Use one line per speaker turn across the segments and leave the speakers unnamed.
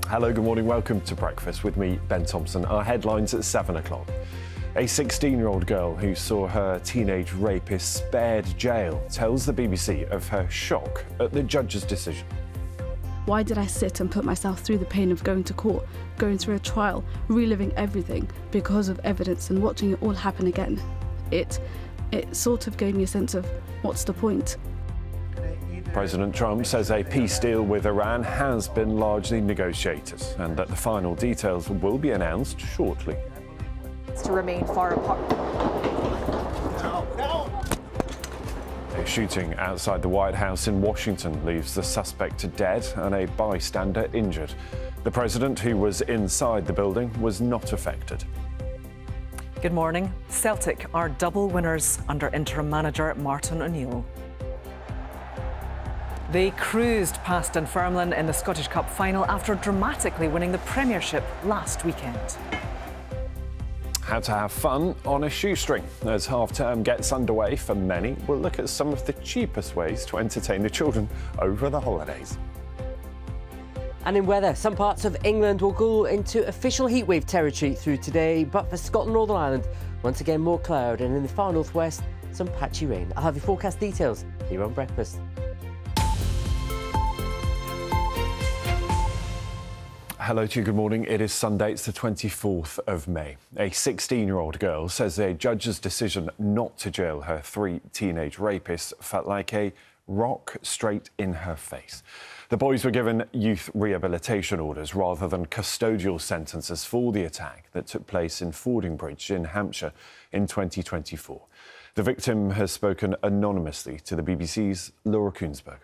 Hello, good morning. Welcome to Breakfast with me, Ben Thompson. Our headlines at 7 o'clock. A 16-year-old girl who saw her teenage rapist spared jail tells the BBC of her shock at the judge's decision.
Why did I sit and put myself through the pain of going to court, going through a trial, reliving everything because of evidence and watching it all happen again? It sort of gave me a sense of, what's the point?
President Trump says a peace deal with Iran has been largely negotiated and that the final details will be announced shortly.
To remain far apart.
A shooting outside the White House in Washington leaves the suspect dead and a bystander injured. The president, who was inside the building, was not affected.
Good morning. Celtic are double winners under interim manager Martin O'Neill. They cruised past Dunfermline in the Scottish Cup final after dramatically winning the Premiership last weekend.
How to have fun on a shoestring. As half-term gets underway for many, we'll look at some of the cheapest ways to entertain the children over the holidays.
And in weather, some parts of England will go into official heatwave territory through today, but for Scotland, Northern Ireland, once again more cloud, and in the far northwest, some patchy rain. I'll have your forecast details here on Breakfast.
Hello to you, good morning. It is Sunday, it's the 24th of May. A 16-year-old girl says a judge's decision not to jail her 3 teenage rapists felt like a rock straight in her face. The boys were given youth rehabilitation orders rather than custodial sentences for the attack that took place in Fordingbridge in Hampshire in 2024. The victim has spoken anonymously to the BBC's Laura Kuenssberg.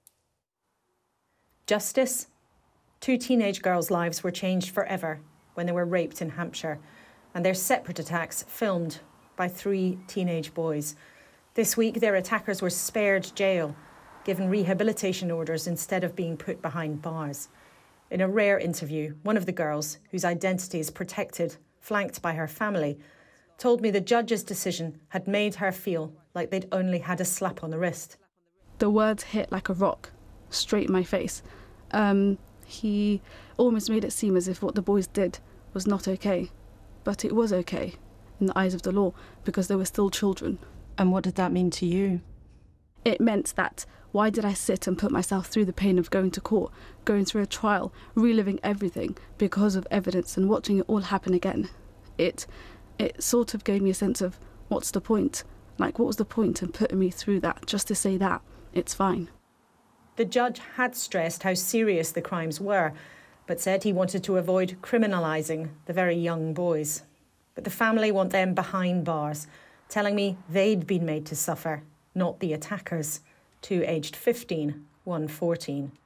Justice? 2 teenage girls' lives were changed forever when they were raped in Hampshire, and their separate attacks filmed by 3 teenage boys. This week, their attackers were spared jail, given rehabilitation orders instead of being put behind bars. In a rare interview, one of the girls, whose identity is protected, flanked by her family, told me the judge's decision had made her feel like they'd only had a slap on the wrist.
The words hit like a rock, straight in my face. He almost made it seem as if what the boys did was not okay. But it was okay in the eyes of the law because they were still children.
And what did that mean to you?
It meant that why did I sit and put myself through the pain of going to court, going through a trial, reliving everything because of evidence and watching it all happen again? It sort of gave me a sense of, what's the point? Like, what was the point in putting me through that just to say that it's fine?
The judge had stressed how serious the crimes were, but said he wanted to avoid criminalising the very young boys. But the family want them behind bars, telling me they'd been made to suffer, not the attackers, 2 aged 15, 1 14.